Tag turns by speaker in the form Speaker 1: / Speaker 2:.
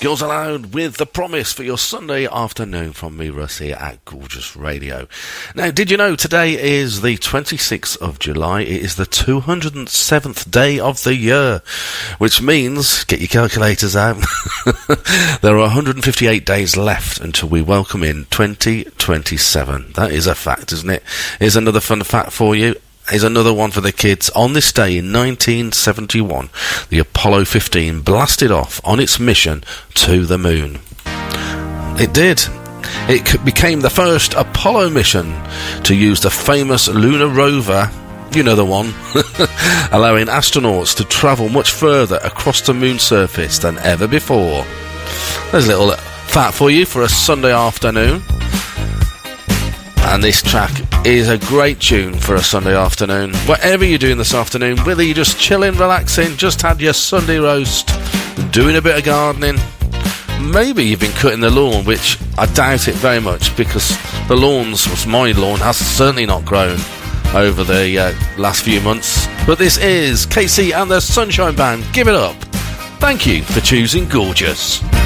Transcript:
Speaker 1: Girls Aloud with The Promise for your Sunday afternoon from me, Russ, here at Gorgeous Radio. Now, did you know today is the 26th of July? It is the 207th day of the year, which means, get your calculators out, there are 158 days left until we welcome in 2027. That is a fact, isn't it? Here's another fun fact for you. Here's another one for the kids. On this day in 1971, the Apollo 15 blasted off on its mission to the moon. It did. It became the first Apollo mission to use the famous lunar rover, you know the one, allowing astronauts to travel much further across the moon's surface than ever before. There's a little fact for you for a Sunday afternoon. And this track is a great tune for a Sunday afternoon. Whatever you're doing this afternoon, whether you're just chilling, relaxing, just had your Sunday roast, doing a bit of gardening, maybe you've been cutting the lawn, which I doubt it very much, because the my lawn has certainly not grown over the last few months. But this is Casey and the Sunshine Band. Give it up. Thank you for choosing Gorgeous.